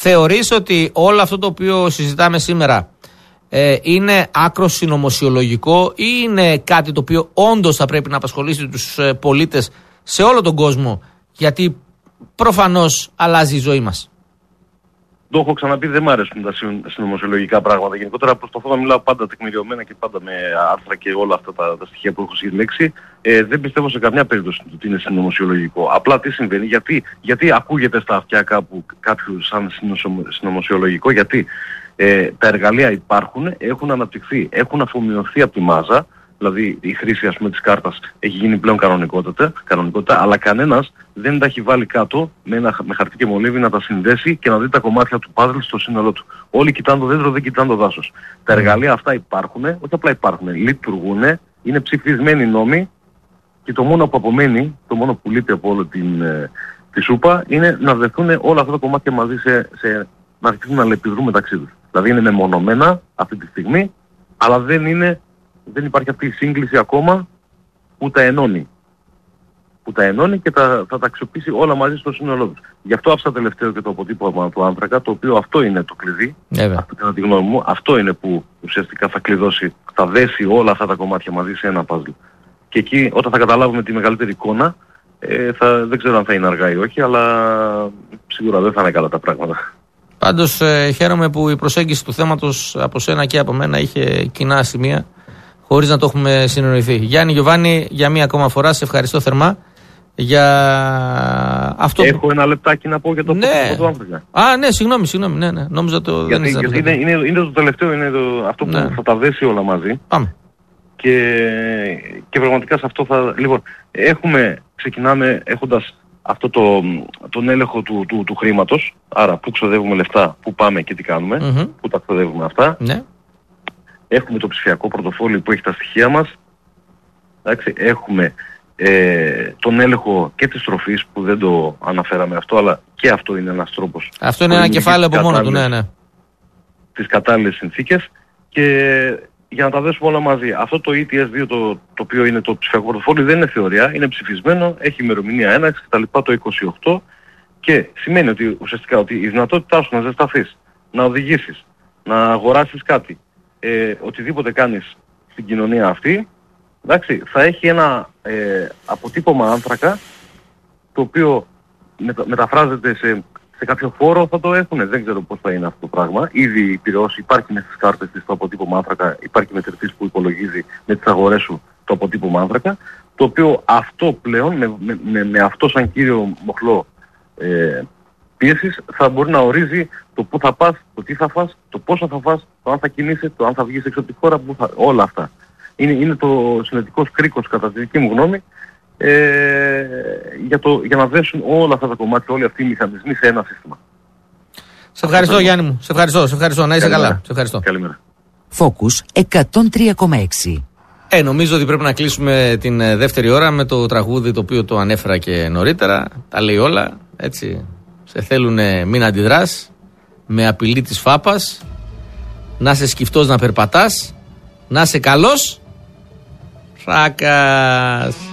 Θεωρείς ότι όλο αυτό το οποίο συζητάμε σήμερα είναι άκρος συνωμοσιολογικό ή είναι κάτι το οποίο όντως θα πρέπει να απασχολήσει τους πολίτες σε όλο τον κόσμο, γιατί προφανώς αλλάζει η ζωή μας? Το έχω ξαναπεί, δεν μου αρέσουν τα συνωμοσιολογικά πράγματα. Γενικότερα προσπαθώ να μιλάω πάντα τεκμηριωμένα και πάντα με άρθρα και όλα αυτά τα στοιχεία που έχω συλλέξει. Δεν πιστεύω σε καμιά περίπτωση ότι είναι συνωμοσιολογικό. Απλά τι συμβαίνει, γιατί ακούγεται στα αυτιά κάπου κάποιου σαν συνωμοσιολογικό, γιατί τα εργαλεία υπάρχουν, έχουν αναπτυχθεί, έχουν αφομοιωθεί από τη μάζα. Δηλαδή η χρήση ας πούμε της κάρτας έχει γίνει πλέον κανονικότητα, αλλά κανένας δεν τα έχει βάλει κάτω με χαρτί και μολύβι να τα συνδέσει και να δει τα κομμάτια του παζλ στο σύνολό του. Όλοι κοιτάνε το δέντρο, δεν κοιτάνε το δάσος. Τα εργαλεία αυτά υπάρχουν, όχι απλά υπάρχουν, λειτουργούν, είναι ψηφισμένοι νόμοι και το μόνο που απομένει, το μόνο που λείπει από όλη τη σούπα είναι να βρεθούν όλα αυτά τα κομμάτια μαζί να αρχίσουν να αλληλεπιδρούν μεταξύ τους. Δηλαδή είναι μεμονωμένα αυτή τη στιγμή, αλλά δεν υπάρχει αυτή η σύγκληση ακόμα που τα ενώνει. Που τα ενώνει και θα τα αξιοποιήσει όλα μαζί στο σύνολό τους. Γι' αυτό άφησα τελευταίο και το αποτύπωμα του άνθρακα, το οποίο αυτό είναι το κλειδί. Αυτό, κατά τη γνώμη μου, αυτό είναι που ουσιαστικά θα κλειδώσει, θα δέσει όλα αυτά τα κομμάτια μαζί σε ένα παζλ. Και εκεί όταν θα καταλάβουμε τη μεγαλύτερη εικόνα, δεν ξέρω αν θα είναι αργά ή όχι, αλλά σίγουρα δεν θα είναι καλά τα πράγματα. Πάντως χαίρομαι που η προσέγγιση του θέματος από σένα και από μένα είχε κοινά σημεία, χωρίς να το έχουμε συνεννοηθεί. Γιάννη Γιωβάνη, για μία ακόμα φορά σε ευχαριστώ θερμά για αυτό. Έχω ένα λεπτάκι να πω για το του άνθρακα. Ναι, συγγνώμη, ναι. Νόμιζα το δεν γιατί είναι το τελευταίο, είναι αυτό που θα τα δέσει όλα μαζί. Πάμε. Και πραγματικά σε αυτό Λοιπόν, ξεκινάμε έχοντας αυτό τον έλεγχο του χρήματος, άρα πού ξοδεύουμε λεφτά, πού πάμε και τι κάνουμε, πού τα ξοδεύουμε αυτά. Ναι. Έχουμε το ψηφιακό πορτοφόλι που έχει τα στοιχεία μας. Εντάξει, έχουμε τον έλεγχο και της τροφής που δεν το αναφέραμε αυτό, αλλά και αυτό είναι ένας τρόπος. Αυτό είναι ένα κεφάλαιο από μόνο του, ναι. Τις κατάλληλες συνθήκες και για να τα δέσουμε όλα μαζί. Αυτό το ETS2 το οποίο είναι το ψηφιακό πορτοφόλι δεν είναι θεωρία, είναι ψηφισμένο, έχει ημερομηνία έναρξης κτλ. Το 28 και σημαίνει ότι ουσιαστικά ότι η δυνατότητά σου να ζεσταθείς, να οδηγήσεις, να αγοράσεις κάτι, οτιδήποτε κάνεις στην κοινωνία αυτή, εντάξει, θα έχει ένα αποτύπωμα άνθρακα το οποίο μεταφράζεται σε κάποιο φόρο, θα το έχουν, δεν ξέρω πώς θα είναι αυτό το πράγμα. Ήδη υπάρχει μέσα στις κάρτες της το αποτύπωμα άνθρακα, υπάρχει μετρητής που υπολογίζει με τις αγορές σου το αποτύπωμα άνθρακα, το οποίο αυτό πλέον με αυτό σαν κύριο μοχλό πίεσης θα μπορεί να ορίζει το πού θα πας, το τι θα φας, το πόσο θα φας, το αν θα κινείσαι, το αν θα βγεις έξω από τη χώρα, όλα αυτά. Είναι το συνετικός κρίκος κατά τη δική μου γνώμη για να δέσουν όλα αυτά τα κομμάτια, όλοι αυτοί οι μηχανισμοί σε ένα σύστημα. Σε ευχαριστώ Γιάννη μου, σε ευχαριστώ, να είσαι καλά. Σε ευχαριστώ. Καλημέρα. Focus 103,6. Νομίζω ότι πρέπει να κλείσουμε την δεύτερη ώρα με το τραγούδι το οποίο το ανέφερα και νωρίτερα. Τα λέει όλα, έτσι. Σε θέλουνε μην αντιδράς, με απειλή της φάπας, να είσαι σκυφτός να περπατάς, να είσαι καλός, ράκας.